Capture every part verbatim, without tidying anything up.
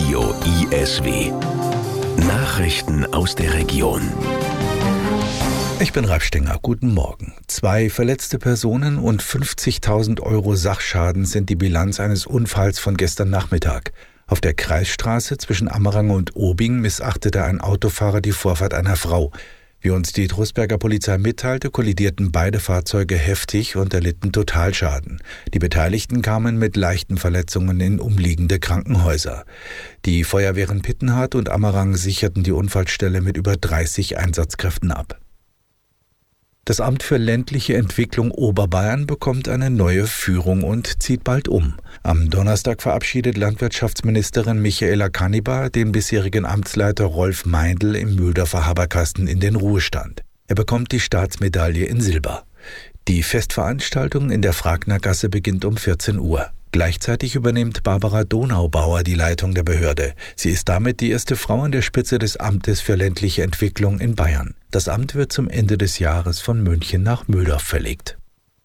Radio I S W. Nachrichten aus der Region. Ich bin Ralf Stenger. Guten Morgen. Zwei verletzte Personen und fünfzigtausend Euro Sachschaden sind die Bilanz eines Unfalls von gestern Nachmittag. Auf der Kreisstraße zwischen Ammerang und Obing missachtete ein Autofahrer die Vorfahrt einer Frau. Wie uns die Trostberger Polizei mitteilte, kollidierten beide Fahrzeuge heftig und erlitten Totalschaden. Die Beteiligten kamen mit leichten Verletzungen in umliegende Krankenhäuser. Die Feuerwehren Pittenhardt und Ammerang sicherten die Unfallstelle mit über dreißig Einsatzkräften ab. Das Amt für ländliche Entwicklung Oberbayern bekommt eine neue Führung und zieht bald um. Am Donnerstag verabschiedet Landwirtschaftsministerin Michaela Kannibar den bisherigen Amtsleiter Rolf Meindl im Mühldorfer Haberkasten in den Ruhestand. Er bekommt die Staatsmedaille in Silber. Die Festveranstaltung in der Fragnergasse beginnt um vierzehn Uhr. Gleichzeitig übernimmt Barbara Donaubauer die Leitung der Behörde. Sie ist damit die erste Frau an der Spitze des Amtes für ländliche Entwicklung in Bayern. Das Amt wird zum Ende des Jahres von München nach Mühldorf verlegt.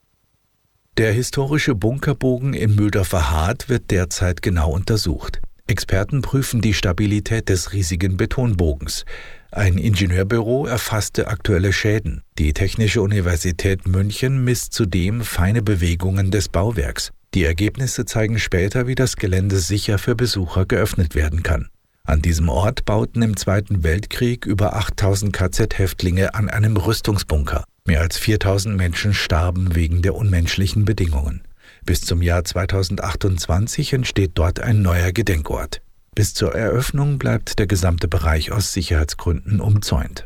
Der historische Bunkerbogen im Mühldorfer Hart wird derzeit genau untersucht. Experten prüfen die Stabilität des riesigen Betonbogens. Ein Ingenieurbüro erfasste aktuelle Schäden. Die Technische Universität München misst zudem feine Bewegungen des Bauwerks. Die Ergebnisse zeigen später, wie das Gelände sicher für Besucher geöffnet werden kann. An diesem Ort bauten im Zweiten Weltkrieg über achttausend K Z-Häftlinge an einem Rüstungsbunker. Mehr als viertausend Menschen starben wegen der unmenschlichen Bedingungen. Bis zum Jahr zweitausendachtundzwanzig entsteht dort ein neuer Gedenkort. Bis zur Eröffnung bleibt der gesamte Bereich aus Sicherheitsgründen umzäunt.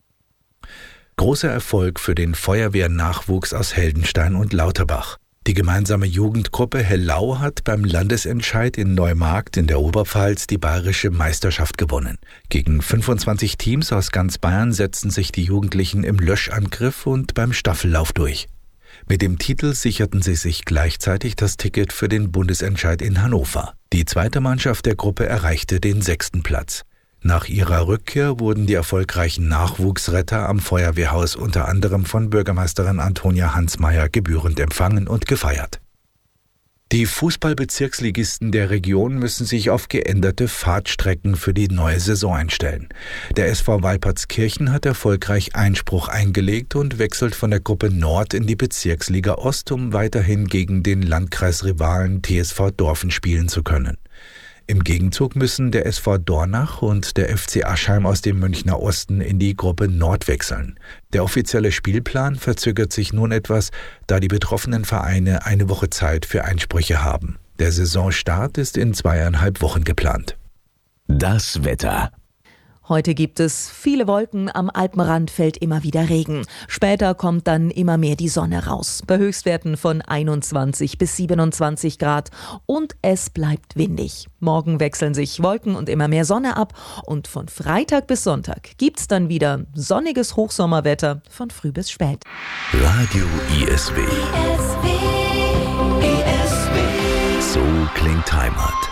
Großer Erfolg für den Feuerwehrnachwuchs aus Heldenstein und Lauterbach. Die gemeinsame Jugendgruppe Hellau hat beim Landesentscheid in Neumarkt in der Oberpfalz die bayerische Meisterschaft gewonnen. Gegen fünfundzwanzig Teams aus ganz Bayern setzten sich die Jugendlichen im Löschangriff und beim Staffellauf durch. Mit dem Titel sicherten sie sich gleichzeitig das Ticket für den Bundesentscheid in Hannover. Die zweite Mannschaft der Gruppe erreichte den sechsten Platz. Nach ihrer Rückkehr wurden die erfolgreichen Nachwuchsretter am Feuerwehrhaus unter anderem von Bürgermeisterin Antonia Hansmeier gebührend empfangen und gefeiert. Die Fußballbezirksligisten der Region müssen sich auf geänderte Fahrtstrecken für die neue Saison einstellen. Der S V Walpertskirchen hat erfolgreich Einspruch eingelegt und wechselt von der Gruppe Nord in die Bezirksliga Ost, um weiterhin gegen den Landkreisrivalen T S V Dorfen spielen zu können. Im Gegenzug müssen der S V Dornach und der F C Aschheim aus dem Münchner Osten in die Gruppe Nord wechseln. Der offizielle Spielplan verzögert sich nun etwas, da die betroffenen Vereine eine Woche Zeit für Einsprüche haben. Der Saisonstart ist in zweieinhalb Wochen geplant. Das Wetter. Heute gibt es viele Wolken, am Alpenrand fällt immer wieder Regen. Später kommt dann immer mehr die Sonne raus, bei Höchstwerten von einundzwanzig bis siebenundzwanzig Grad und es bleibt windig. Morgen wechseln sich Wolken und immer mehr Sonne ab und von Freitag bis Sonntag gibt's dann wieder sonniges Hochsommerwetter von früh bis spät. Radio I S W. I S W. I S W. So klingt Heimat.